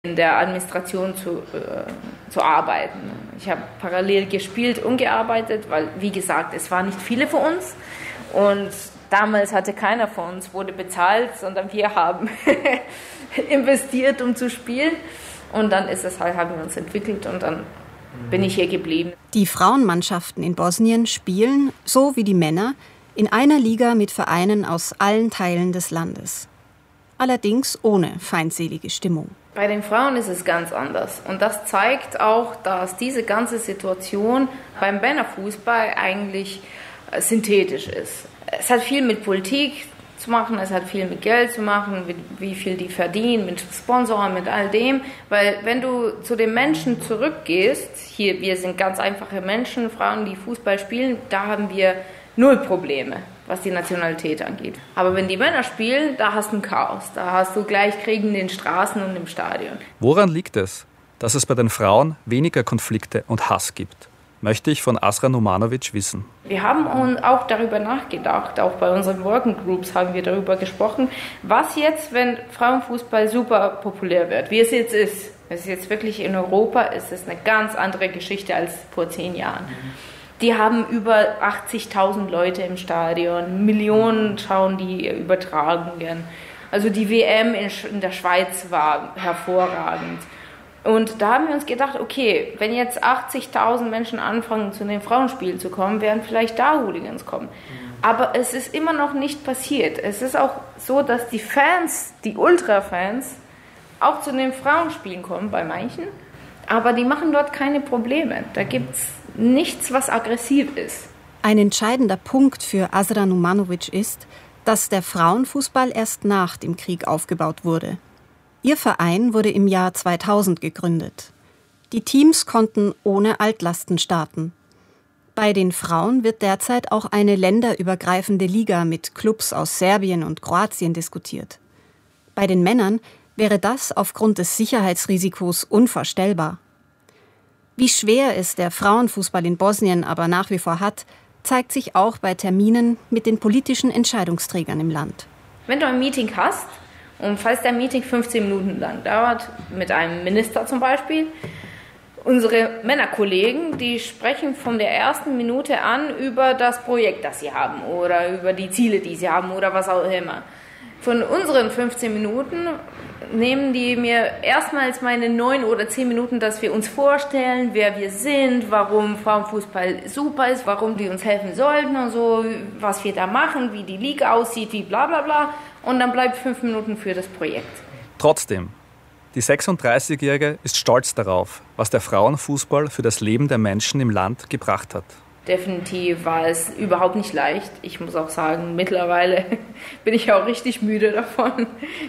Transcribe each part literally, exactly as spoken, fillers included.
in der Administration zu, äh, zu arbeiten. Ich habe parallel gespielt und gearbeitet, weil, wie gesagt, es waren nicht viele von uns und damals hatte keiner von uns, wurde bezahlt, sondern wir haben investiert, um zu spielen. Und dann ist es halt, haben wir uns entwickelt und dann bin ich hier geblieben. Die Frauenmannschaften in Bosnien spielen, so wie die Männer, in einer Liga mit Vereinen aus allen Teilen des Landes. Allerdings ohne feindselige Stimmung. Bei den Frauen ist es ganz anders. Und das zeigt auch, dass diese ganze Situation beim Männerfußball eigentlich synthetisch ist. Es hat viel mit Politik zu machen, es hat viel mit Geld zu machen, mit wie viel die verdienen, mit Sponsoren, mit all dem. Weil wenn du zu den Menschen zurückgehst, hier, wir sind ganz einfache Menschen, Frauen, die Fußball spielen, da haben wir null Probleme, was die Nationalität angeht. Aber wenn die Männer spielen, da hast du ein Chaos. Da hast du gleich Krieg in den Straßen und im Stadion. Woran liegt es, dass es bei den Frauen weniger Konflikte und Hass gibt? Möchte ich von Azra Numanovic wissen. Wir haben auch darüber nachgedacht, auch bei unseren Working Groups haben wir darüber gesprochen, was jetzt, wenn Frauenfußball super populär wird, wie es jetzt ist. Es ist jetzt wirklich in Europa, ist es eine ganz andere Geschichte als vor zehn Jahren. Die haben über achtzigtausend Leute im Stadion, Millionen schauen die Übertragungen. Also die W M in der Schweiz war hervorragend. Und da haben wir uns gedacht, okay, wenn jetzt achtzigtausend Menschen anfangen, zu den Frauenspielen zu kommen, werden vielleicht da Hooligans kommen. Aber es ist immer noch nicht passiert. Es ist auch so, dass die Fans, die Ultra-Fans, auch zu den Frauenspielen kommen, bei manchen. Aber die machen dort keine Probleme. Da gibt es nichts, was aggressiv ist. Ein entscheidender Punkt für Azra Numanovic ist, dass der Frauenfußball erst nach dem Krieg aufgebaut wurde. Ihr Verein wurde im Jahr zweitausend gegründet. Die Teams konnten ohne Altlasten starten. Bei den Frauen wird derzeit auch eine länderübergreifende Liga mit Clubs aus Serbien und Kroatien diskutiert. Bei den Männern wäre das aufgrund des Sicherheitsrisikos unvorstellbar. Wie schwer es der Frauenfußball in Bosnien aber nach wie vor hat, zeigt sich auch bei Terminen mit den politischen Entscheidungsträgern im Land. Wenn du ein Meeting hast, und falls der Meeting fünfzehn Minuten lang dauert, mit einem Minister zum Beispiel, unsere Männerkollegen, die sprechen von der ersten Minute an über das Projekt, das sie haben oder über die Ziele, die sie haben oder was auch immer. Von unseren fünfzehn Minuten nehmen die mir erstmals meine neun oder zehn Minuten, dass wir uns vorstellen, wer wir sind, warum Frauenfußball super ist, warum die uns helfen sollten und so, was wir da machen, wie die Liga aussieht, wie bla bla bla. Und dann bleibt fünf Minuten für das Projekt. Trotzdem, die sechsunddreißigjährige ist stolz darauf, was der Frauenfußball für das Leben der Menschen im Land gebracht hat. Definitiv war es überhaupt nicht leicht. Ich muss auch sagen, mittlerweile bin ich auch richtig müde davon.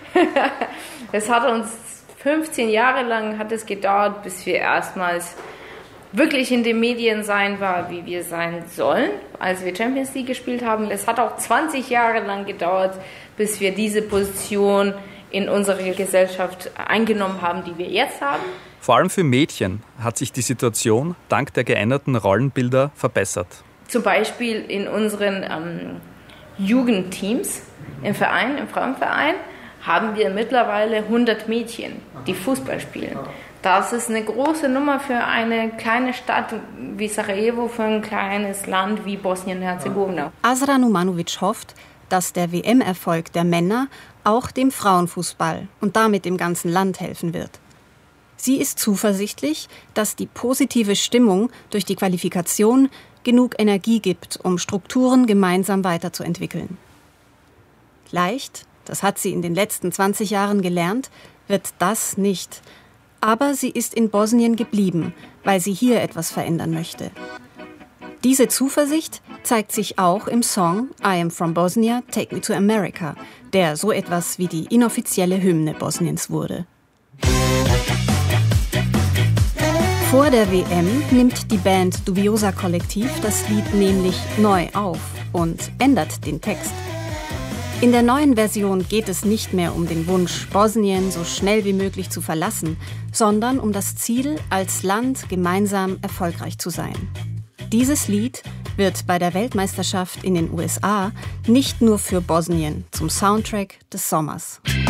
Es hat uns fünfzehn Jahre lang hat es gedauert, bis wir erstmals wirklich in den Medien sein war, wie wir sein sollen, als wir Champions League gespielt haben. Es hat auch zwanzig Jahre lang gedauert, bis wir diese Position in unserer Gesellschaft eingenommen haben, die wir jetzt haben. Vor allem für Mädchen hat sich die Situation dank der geänderten Rollenbilder verbessert. Zum Beispiel in unseren ähm, Jugendteams im Verein, im Frauenverein, haben wir mittlerweile hundert Mädchen, die Fußball spielen. Das ist eine große Nummer für eine kleine Stadt wie Sarajevo, für ein kleines Land wie Bosnien-Herzegowina. Azra Numanovic hofft, dass der W M-Erfolg der Männer auch dem Frauenfußball und damit dem ganzen Land helfen wird. Sie ist zuversichtlich, dass die positive Stimmung durch die Qualifikation genug Energie gibt, um Strukturen gemeinsam weiterzuentwickeln. Leicht, das hat sie in den letzten zwanzig Jahren gelernt, wird das nicht. Aber sie ist in Bosnien geblieben, weil sie hier etwas verändern möchte. Diese Zuversicht zeigt sich auch im Song I Am From Bosnia, Take Me to America, der so etwas wie die inoffizielle Hymne Bosniens wurde. Vor der W M nimmt die Band Dubiosa Kollektiv das Lied nämlich neu auf und ändert den Text. In der neuen Version geht es nicht mehr um den Wunsch, Bosnien so schnell wie möglich zu verlassen, sondern um das Ziel, als Land gemeinsam erfolgreich zu sein. Dieses Lied wird bei der Weltmeisterschaft in den U S A nicht nur für Bosnien zum Soundtrack des Sommers.